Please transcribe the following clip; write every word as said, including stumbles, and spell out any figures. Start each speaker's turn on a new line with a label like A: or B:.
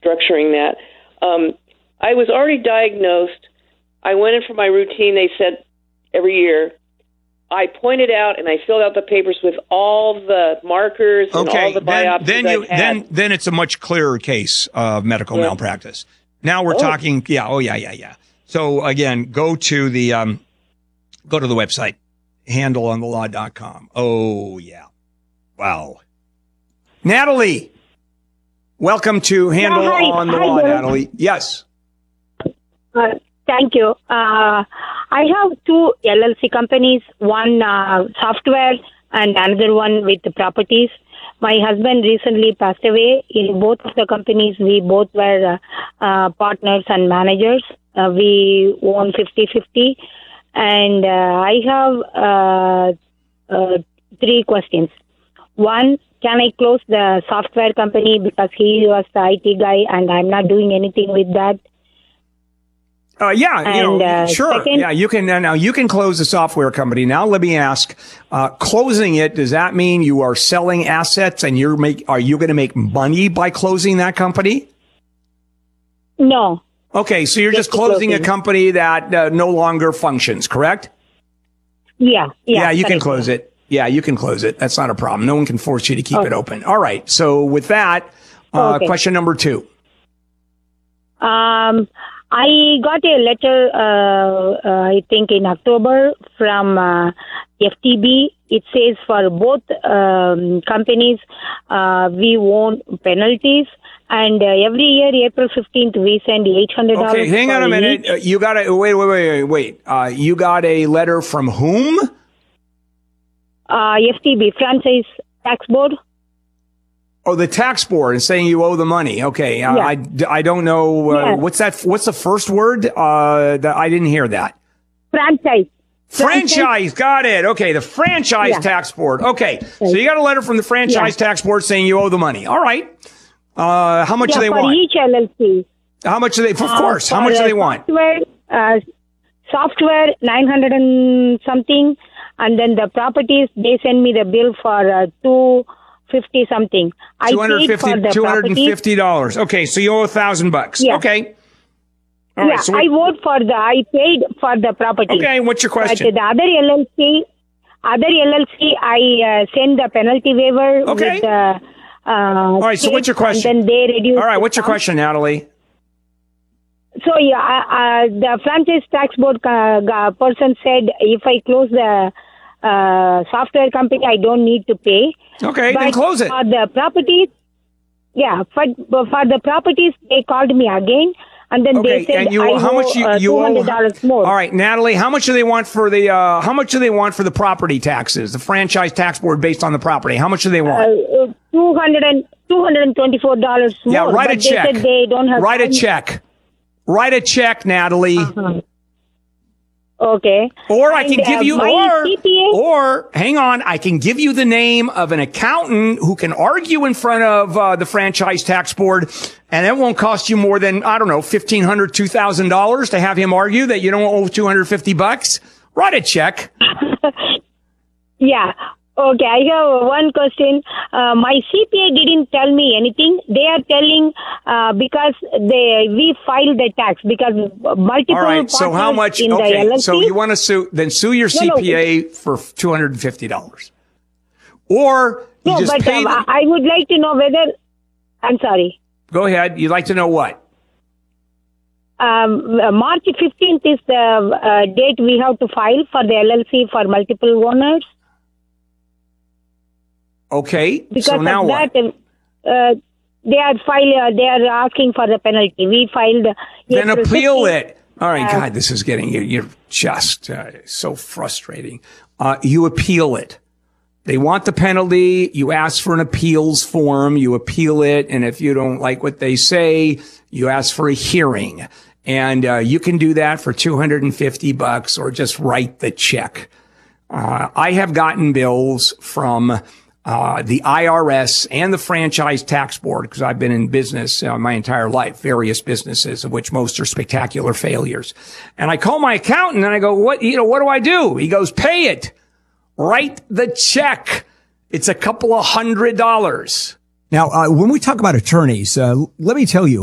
A: structuring that. Um, I was already diagnosed. I went in for my routine. They said every year. I pointed out and I filled out the papers with all the markers and
B: okay,
A: all the
B: then,
A: biopsies
B: then you
A: I've had.
B: then then it's a much clearer case of medical
A: Yeah.
B: malpractice. Now we're
A: Oh.
B: talking. Yeah. Oh yeah. Yeah. Yeah. So again, go to the um, go to the website handle on the law dot com. Oh yeah. Wow. Natalie, welcome to Handle
C: Yeah, hi.
B: on the
C: Hi,
B: Law,
C: Bill.
B: Natalie. Yes.
C: Uh, thank you. Uh, I have two L L C companies, one uh, software and another one with the properties. My husband recently passed away. In both of the companies, we both were uh, uh, partners and managers. Uh, we own fifty-fifty. And uh, I have uh, uh, three questions. One, can I close the software company because he was the I T guy and I'm not doing anything with that?
B: Uh, yeah, you
C: And,
B: know,
C: uh,
B: sure.
C: second-
B: yeah, you can, uh, now you can close the software company. Now let me ask, uh, closing it, does that mean you are selling assets and you're make, are you going to make money by closing that company?
C: No.
B: Okay. So you're just,
C: Just
B: closing a
C: closing.
B: company that uh, no longer functions, correct?
C: Yeah. Yeah,
B: Yeah, you can
C: correct.
B: close it. Yeah, you can close it. That's not a problem. No one can force you to keep it
C: Okay.
B: open. All right. So with that, uh,
C: Okay.
B: question number two.
C: Um, I got a letter, uh, uh, I think in October from uh, F T B. It says for both um, companies, uh, we own penalties. And uh, every year, April fifteenth, we send eight hundred dollars.
B: Okay, hang on a
C: for
B: minute.
C: each.
B: Uh, you got a, wait, wait, wait, wait, wait. Uh, you got a letter from whom?
C: Uh, F T B, Franchise Tax Board.
B: Oh, the tax board is saying you owe the money. Okay. Uh,
C: Yeah.
B: I, I don't know. Uh,
C: Yeah.
B: What's that? What's the first word? Uh, that I didn't hear that.
C: Franchise.
B: Franchise. Got it. Okay. The franchise
C: Yeah.
B: tax board. Okay. So you got a letter from the franchise
C: Yeah.
B: tax board saying you owe the money. All right. Uh, how much
C: Yeah,
B: do they
C: for
B: want?
C: each L L C.
B: How much do they, of
C: Uh,
B: course, how
C: for,
B: much do
C: uh,
B: they want?
C: Software, uh, software nine hundred and something, and then the properties, they send me the bill for uh, two fifty something. I paid for the properties.
B: two hundred fifty dollars. Okay. So you owe a thousand bucks.
C: Yeah.
B: Okay. All
C: Yeah,
B: right. So
C: I
B: what,
C: vote for the, I paid for the property.
B: okay. What's your
C: But
B: question?
C: the other L L C, other L L C, I uh, send the penalty waiver
B: Okay.
C: with the. Uh,
B: All right. So what's your question?
C: And then they reduce.
B: All right.
C: the
B: What's your
C: sum.
B: question, Natalie?
C: So yeah, uh, uh, the franchise tax board uh, uh, person said if I close the uh, software company, I don't need to pay.
B: Okay.
C: But
B: Then close it.
C: For the properties, yeah, for for the properties, they called me again, and then
B: Okay,
C: they said
B: and you
C: I
B: how
C: owe,
B: much you,
C: uh,
B: you
C: two
B: owe?
C: hundred dollars more.
B: All right, Natalie, how much do they want for the uh, how much do they want for the property taxes? The franchise tax board based on the property. How much do they want?
C: Uh, two hundred and two hundred and twenty-four dollars more.
B: yeah, write a
C: but
B: check.
C: They said they don't have
B: write a
C: time.
B: check. Write a check, Natalie.
C: Uh-huh. Okay.
B: Or I
C: And,
B: can give
C: uh,
B: you,
C: my
B: or,
C: C P A
B: or hang on, I can give you the name of an accountant who can argue in front of uh, the franchise tax board, and it won't cost you more than, I don't know, fifteen hundred dollars, two thousand dollars to have him argue that you don't owe two hundred fifty bucks. Write a check.
C: Yeah. Okay, I have one question. Uh, my C P A didn't tell me anything. They are telling uh, because they we filed the tax because multiple
B: All right. So how
C: partners
B: much?
C: in the L
B: Okay.
C: L C.
B: So you want to sue? Then sue your
C: No, no.
B: C P A for two hundred and fifty dollars, or you
C: no,
B: just
C: but
B: pay.
C: um,
B: them.
C: I would like to know whether. I'm sorry.
B: Go ahead. You'd like to know what?
C: Um, uh, March fifteenth is the uh, date we have to file for the L L C for multiple owners.
B: Okay.
C: Because
B: so now
C: of
B: what?
C: that, uh, they are file. Uh, they are asking for the penalty. We filed.
B: Then
C: April
B: appeal
C: fifteenth.
B: it. All right.
C: Uh,
B: God, this is getting you. You're just uh, so frustrating. Uh, you appeal it. They want the penalty. You ask for an appeals form. You appeal it. And if you don't like what they say, you ask for a hearing. And uh, you can do that for two hundred fifty bucks or just write the check. Uh, I have gotten bills from uh, the I R S and the franchise tax board because I've been in business uh, my entire life, various businesses of which most are spectacular failures. And I call my accountant and I go, what, you know, what do I do? He goes, pay it. Write the check. It's a couple of hundred dollars.
D: Now, uh, when we talk about attorneys, uh, let me tell you,